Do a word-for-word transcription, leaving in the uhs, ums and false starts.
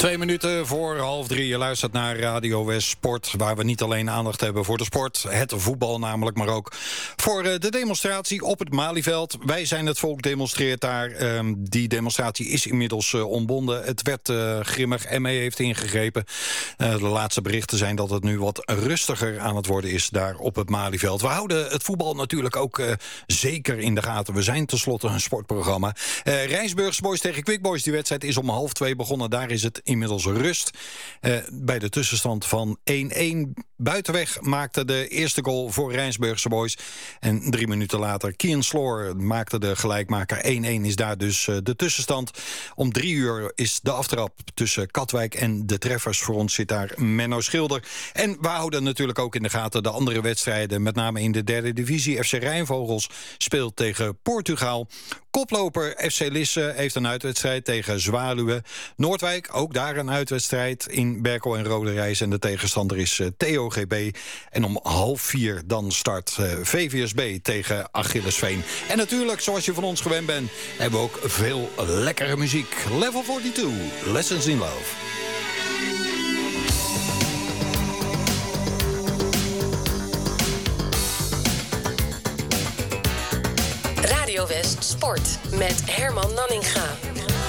Twee minuten voor half drie. Je luistert naar Radio West Sport, waar we niet alleen aandacht hebben voor de sport, het voetbal namelijk, maar ook voor de demonstratie op het Malieveld. Wij zijn het volk, demonstreert daar. Um, die demonstratie is inmiddels uh, ontbonden. Het werd uh, grimmig. M E heeft ingegrepen. Uh, de laatste berichten zijn dat het nu wat rustiger aan het worden is daar op het Malieveld. We houden het voetbal natuurlijk ook uh, zeker in de gaten. We zijn tenslotte een sportprogramma. Uh, Rijnsburgse Boys tegen Quick Boys. Die wedstrijd is om half twee begonnen. Daar is het inmiddels rust. Uh, bij de tussenstand van één-één. Buitenweg maakte de eerste goal voor Rijnsburgse Boys. En drie minuten later, Kian Sloor maakte de gelijkmaker. één-één is daar dus uh, de tussenstand. Om drie uur is de aftrap tussen Katwijk en de Treffers. Voor ons zit daar Menno Schilder. En we houden natuurlijk ook in de gaten de andere wedstrijden. Met name in de derde divisie. F C Rijnvogels speelt tegen Portugal. Koploper F C Lisse heeft een uitwedstrijd tegen Zwaluwe. Noordwijk, ook daar een uitwedstrijd in Berkel en Rode Reis. En de tegenstander is uh, T O G B. En om half vier dan start uh, V V S B tegen Achillesveen. En natuurlijk, zoals je van ons gewend bent, hebben we ook veel lekkere muziek. Level forty-two, Lessons in Love. Radio West Sport met Herman Nanninga.